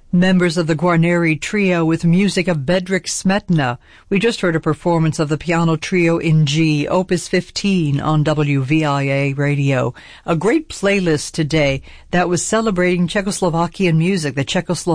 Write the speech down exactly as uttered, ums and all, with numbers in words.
Members of the Guarneri Trio with music of Bedřich Smetana. We just heard a performance of the piano trio in G, Opus fifteen on W V I A Radio. A great playlist today that was celebrating Czechoslovakian music, the Czechoslovak